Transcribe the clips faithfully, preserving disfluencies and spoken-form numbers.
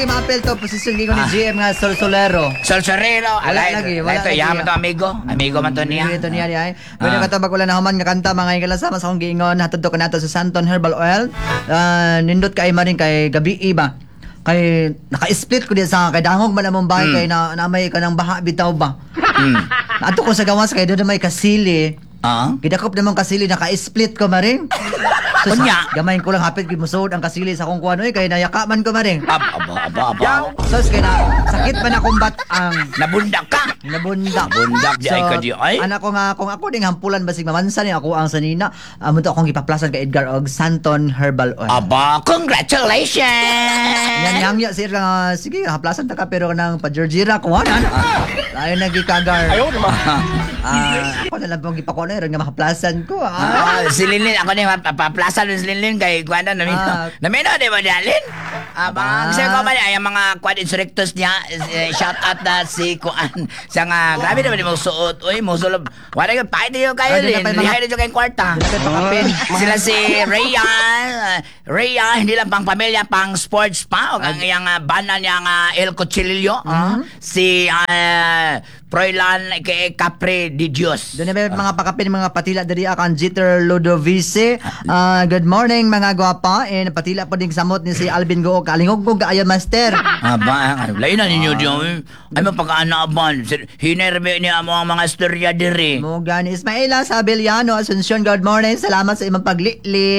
lagi ma-apel to posisyon ko ni G M nga Sol Solero. Sol Solero. Wala Alay, lagi, wala ito, lagi. yaman to amigo. Amigo man to niya. Ito niya ay. Bueno ka to bagula na human nga kanta mga ingala sama sa akong giingon hatod ko nato sa Santon Herbal Oil. Ah, nindot kay maring kay gabi iba. Kay naka-split ko diya sa kay dangog man among bahay kay na namay ka ng baha bitaw ba. Mm. Ato ko sa gawas kay doon may kasili. Ah? Kidakop naman kasili naka-split ko maring. So, Kunya? Gamayin ko lang hapit gimusod ang kasili sa akong kuan oy kay nayakaman ko maring. Aba, aba, aba, aba. So kay na sakit man akong bat ang Nabundak ka. nabundak. Nabundak di ay ka di ay. Anak ko nga kung ako ding hampulan basig mamansa ni ako ang sanina. Amo to akong gipaplasan kay Edgar og Santon Herbal Oil. Aba, congratulations! Yan yang ya sir nga sige haplasan ta ka pero nang pa Georgina kuhanan. Tayo nagikagar. Ayaw naman. Ah, ako na lang pong gipako na ron nga mahaplasan ko. Ah. Ah, si Linlin, ako na yung paplasan ng si Linlin kay Guanda namino. Ah. Namino, di ba, Dalin? Aba, kasi ko man, ay ang mga quad insurrectors niya, eh, shout out na si Kuan. Siya nga, grabe naman yung suot. Uy, musulob. Wala yung pakit niyo kayo, Ay, di Lin. na pa yung mga- Lihay na kayong kwarta. Di na pa yung pakapin. Sila si Rhea. Rhea, hindi lang pang pamilya, pang sports pa. O ang iyang uh, bana niya nga El Cuchillo. ah. Si uh, Froilan kay Capri di Dios. Doon na may mga pakapin, mga patila dari akan Jeter Ludovice. Ah, good morning mga gwapa. And patila po din samot ni si Alvin Goo. Kalingog ko kaayo master. Aba, ano, lain na ninyo diyan. Ay, mapag-aanaban. Hinerme niya mo ang mga istorya diri. Mo gani Ismaela Sabeliano Asuncion, good morning. Salamat sa imong paglikli.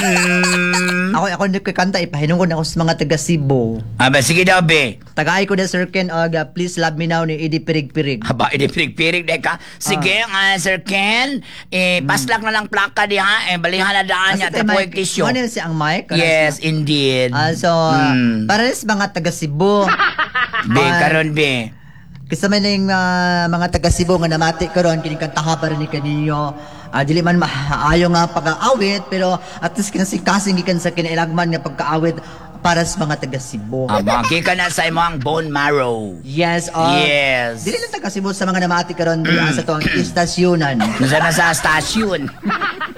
Ako ako hindi ko kanta ipahinungod ako sa mga taga Cebu. Aba, sige daw, be. Tagay ko na Sir Ken og uh, Please Love Me Now ni Idi Pirig Pirig. Aba, idipirig-pirig de ka. Sige, ah. Sir Ken, eh, paslak na lang plaka di ha. Eh, balihan na daan niya. Tapoy kisyo. Ano si ang mic? Yes, indeed. Ah, so, Mm. para sa mga taga Cebu. Be, Ah, karon be. Kasi man yung ah, mga taga Cebu nga namati karon kini kantaha para ni kaninyo. Ah, dili man maayo nga pag-aawit pero at least kinasing-kasing gikan sa kinailagman nga pagkaawit para sa mga taga Cebu. Aba, kika na sa imong bone marrow. Yes, uh, Yes. Dili lang taga Cebu sa mga namati karon diya sa tong istasyonan. Nasa na sa stasyon.